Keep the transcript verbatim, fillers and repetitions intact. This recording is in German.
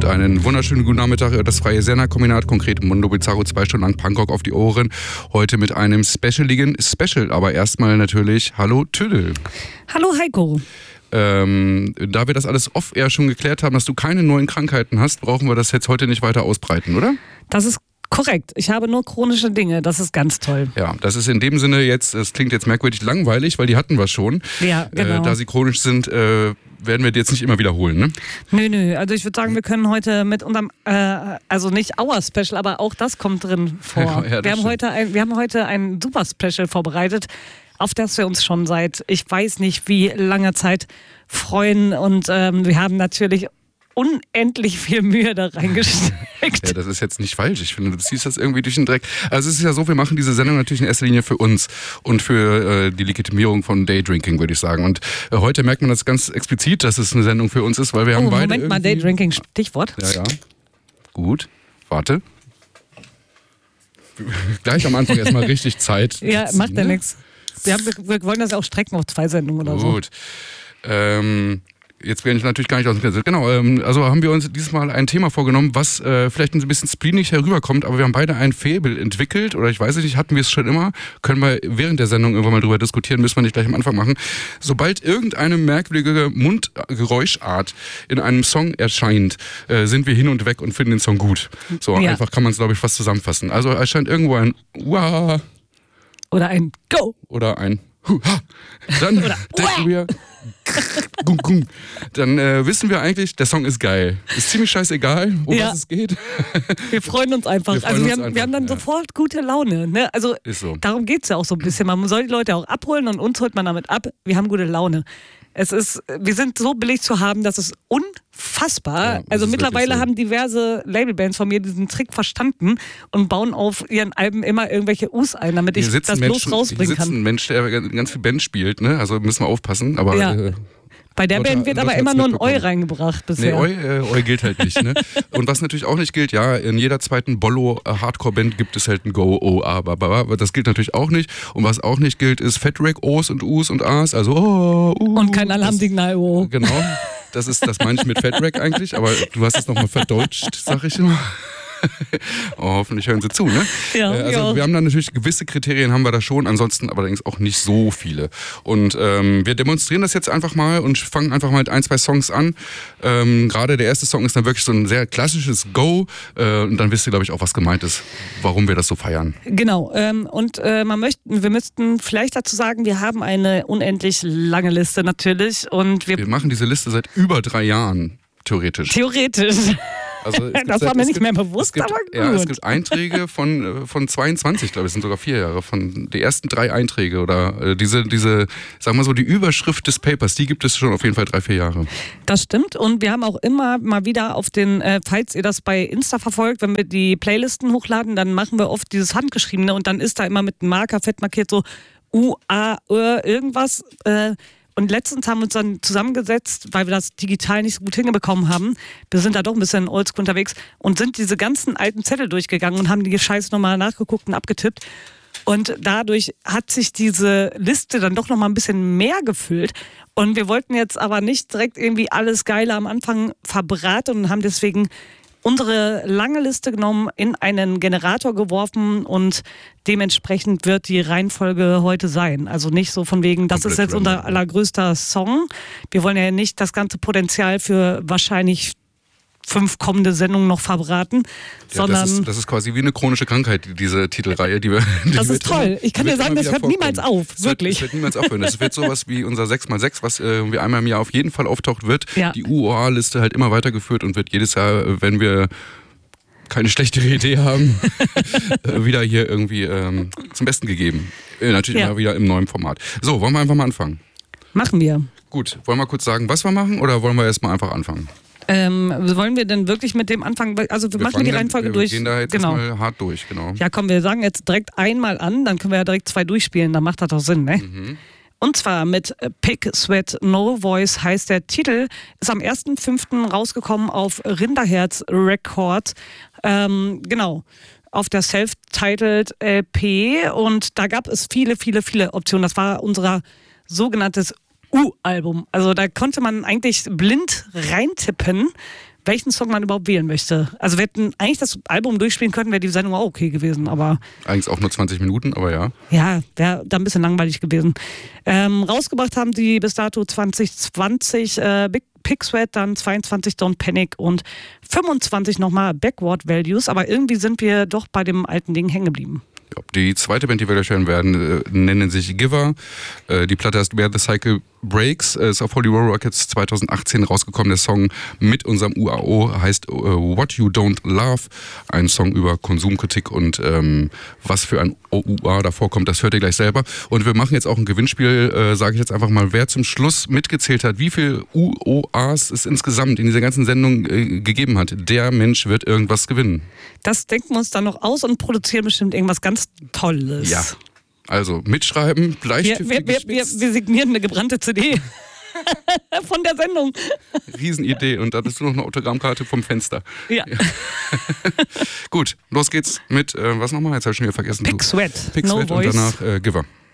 einen wunderschönen guten Nachmittag. Das freie Sender-Kombinat, konkret Mundo Bizarro, zwei Stunden lang Punkrock auf die Ohren. Heute mit einem specialigen Special, aber erstmal natürlich Hallo Tüdel. Hallo Heiko. Ähm, da wir das alles off-air schon geklärt haben, dass du keine neuen Krankheiten hast, brauchen wir das jetzt heute nicht weiter ausbreiten, oder? Das ist korrekt. Ich habe nur chronische Dinge. Das ist ganz toll. Ja, das ist in dem Sinne jetzt, es klingt jetzt merkwürdig langweilig, weil die hatten wir schon. Ja, genau. Äh, da sie chronisch sind, äh, werden wir die jetzt nicht immer wiederholen, ne? Nö, nö. Also ich würde sagen, wir können heute mit unserem, äh, also nicht Our Special, aber auch das kommt drin vor. Ja, wir, haben stimmt. heute ein, wir haben heute ein super Special vorbereitet, auf das wir uns schon seit, ich weiß nicht wie langer Zeit freuen. Und ähm, wir haben natürlich unendlich viel Mühe da reingesteckt. Ja, das ist jetzt nicht falsch. Ich finde, du ziehst das irgendwie durch den Dreck. Also es ist ja so, wir machen diese Sendung natürlich in erster Linie für uns und für äh, die Legitimierung von Daydrinking, würde ich sagen. Und äh, heute merkt man das ganz explizit, dass es eine Sendung für uns ist, weil wir haben oh, beide Moment mal, Daydrinking, Stichwort. Ja, ja. Gut. Warte. Gleich am Anfang erstmal richtig Zeit. Ja, ziehen, macht ja ne? nichts. Wir, wir wollen das ja auch strecken auf zwei Sendungen oder so. Gut. Ähm... Jetzt bin ich natürlich gar nicht aus dem Fenster. Genau, ähm, also haben wir uns dieses Mal ein Thema vorgenommen, was äh, vielleicht ein bisschen spleenig herüberkommt, aber wir haben beide ein Faible entwickelt, oder ich weiß nicht, hatten wir es schon immer, können wir während der Sendung irgendwann mal drüber diskutieren, müssen wir nicht gleich am Anfang machen. Sobald irgendeine merkwürdige Mundgeräuschart in einem Song erscheint, äh, sind wir hin und weg und finden den Song gut. So Ja. einfach kann man es, glaube ich, fast zusammenfassen. Also erscheint irgendwo ein Uah Oder ein Go. oder ein Huha. Dann Oder denken wir, gung, gung. Dann äh, wissen wir eigentlich, der Song ist geil. Ist ziemlich scheißegal, um Ja. was es geht. Wir freuen uns einfach. Wir freuen also wir, uns haben, einfach, wir haben dann ja. sofort gute Laune. Ne? Also Ist so. darum geht es ja auch so ein bisschen. Man soll die Leute auch abholen und uns holt man damit ab. Wir haben gute Laune. Es ist, wir sind so billig zu haben, das ist unfassbar. Ja, das also ist mittlerweile wirklich so. haben diverse Labelbands von mir diesen Trick verstanden und bauen auf ihren Alben immer irgendwelche Us ein, damit ich Hier sitzt das ein bloß Mensch, hier rausbringen sitzt kann. ein Mensch, der ganz viel Band spielt, ne? Also müssen wir aufpassen. Aber Ja. äh, Bei der Lotte- Band wird Lotte aber immer hat's nur ein mitbekommen. Eu reingebracht Nee, bisher. Eu, äh, Eu gilt halt nicht. Ne? Und was natürlich auch nicht gilt, ja, in jeder zweiten Bollo-Hardcore-Band gibt es halt ein Go, O, A, ba, ba, ba. Das gilt natürlich auch nicht. Und was auch nicht gilt, ist Fatrack, O's und U's und A's. Also, oh, uh, Und kein das- Alarmsignal. Oh. Genau, das ist, das meine ich mit Fatrack eigentlich, aber du hast es nochmal verdeutscht, sag ich immer. Oh, hoffentlich hören Sie zu, ne? Ja, Äh, also ja. wir haben da natürlich gewisse Kriterien, haben wir da schon, ansonsten allerdings auch nicht so viele. Und ähm, wir demonstrieren das jetzt einfach mal und fangen einfach mal mit ein, zwei Songs an. Ähm, Gerade der erste Song ist dann wirklich so ein sehr klassisches Go äh, und dann wisst ihr, glaube ich, auch, was gemeint ist, warum wir das so feiern. Genau. Ähm, und äh, man möchte, wir müssten vielleicht dazu sagen, wir haben eine unendlich lange Liste natürlich und wir, Wir machen diese Liste seit über drei Jahren, theoretisch. theoretisch. Also es gibt Das war seit- mir es nicht gibt- mehr bewusst, es gibt, aber Ja, es gut. gibt Einträge von, äh, von zweiundzwanzig, glaube ich, es sind sogar vier Jahre, von die ersten drei Einträge oder äh, diese, diese, sagen wir so, die Überschrift des Papers, die gibt es schon auf jeden Fall drei, vier Jahre. Das stimmt und wir haben auch immer mal wieder auf den, äh, falls ihr das bei Insta verfolgt, wenn wir die Playlisten hochladen, dann machen wir oft dieses Handgeschriebene und dann ist da immer mit einem Marker fett markiert so U, A, Ö, irgendwas. Äh, und letztens haben wir uns dann zusammengesetzt, weil wir das digital nicht so gut hingebekommen haben. Wir sind da doch ein bisschen oldschool unterwegs und sind diese ganzen alten Zettel durchgegangen und haben die Scheiße nochmal nachgeguckt und abgetippt. Und dadurch hat sich diese Liste dann doch noch mal ein bisschen mehr gefüllt. Und wir wollten jetzt aber nicht direkt irgendwie alles Geile am Anfang verbraten und haben deswegen unsere lange Liste genommen, in einen Generator geworfen und dementsprechend wird die Reihenfolge heute sein. Also nicht so von wegen, das Komplett ist jetzt random, unser allergrößter Song. Wir wollen ja nicht das ganze Potenzial für wahrscheinlich fünf kommende Sendungen noch verbraten, Ja, sondern das, ist, das ist quasi wie eine chronische Krankheit, diese Titelreihe, die wir. Die das wird ist toll. immer- Ich kann die dir wird sagen, immer das wieder hört niemals vorkommen. auf. Es wird, Wirklich. es wird niemals aufhören. Das wird sowas wie unser sechs mal sechs, was äh, irgendwie einmal im Jahr auf jeden Fall auftaucht wird. Ja. Die U O A-Liste halt immer weitergeführt und wird jedes Jahr, äh, wenn wir keine schlechtere Idee haben, äh, wieder hier irgendwie ähm, zum Besten gegeben. Äh, natürlich Ja. immer wieder im neuen Format. So, wollen wir einfach mal anfangen? Machen wir. Gut, wollen wir kurz sagen, was wir machen oder wollen wir erstmal einfach anfangen? Ähm, wollen wir denn wirklich mit dem anfangen? Also wir, machen fangen die dann- Reihenfolge wir durch. Wir gehen da jetzt genau. erstmal hart durch, genau. Ja, komm, wir sagen jetzt direkt einmal an, dann können wir ja direkt zwei durchspielen, dann macht das doch Sinn, ne? Mhm. Und zwar mit Pig, Sweat, No Voice heißt der Titel, ist am ersten fünften rausgekommen auf Rinderherz Record. Ähm, genau. Auf der Self-Titled L P und da gab es viele, viele, viele Optionen. Das war unser sogenanntes U-Album. Also da konnte man eigentlich blind reintippen, welchen Song man überhaupt wählen möchte. Also wir hätten eigentlich das Album durchspielen können, wäre die Sendung auch okay gewesen, aber... Eigentlich auch nur zwanzig Minuten, aber ja. Ja, wäre da ein bisschen langweilig gewesen. Ähm, rausgebracht haben die bis dato zwanzig zwanzig äh, Big Pig Sweat, dann zweiundzwanzig Don't Panic und fünfundzwanzig nochmal Backward Values, aber irgendwie sind wir doch bei dem alten Ding hängen geblieben. Die zweite Band, die wir gleich hören werden, äh, nennen sich Giver. Äh, die Platte heißt Where the Cycle Breaks, äh, ist auf Holy Roll Rockets zwanzig achtzehn rausgekommen. Der Song mit unserem U A O heißt äh, What You Don't Love. Ein Song über Konsumkritik und ähm, was für ein O U A da vorkommt, das hört ihr gleich selber. Und wir machen jetzt auch ein Gewinnspiel, äh, sage ich jetzt einfach mal, wer zum Schluss mitgezählt hat, wie viel U O As es insgesamt in dieser ganzen Sendung äh, gegeben hat. Der Mensch wird irgendwas gewinnen. Das denken wir uns dann noch aus und produzieren bestimmt irgendwas ganz Tolles. Ja. Also mitschreiben, Wir, Bleistift wir, wir, wir, wir signieren eine gebrannte C D von der Sendung. Riesenidee und da bist du noch eine Autogrammkarte vom Fenster. Ja. Ja. Gut, los geht's mit, äh, was nochmal? Jetzt habe ich schon wieder vergessen. Pig Sweat. Pig No Sweat und Voice. danach äh, Giver.